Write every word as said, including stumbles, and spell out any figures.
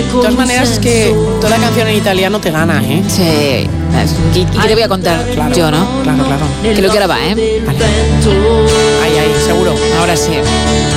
todas maneras es que toda la canción en italiano te gana, ¿eh? Sí. ¿Y qué te voy a contar? Claro, yo, ¿no? Claro, claro. Creo que ahora va, ¿eh? Vale. Ahí, ahí, seguro. Ahora sí.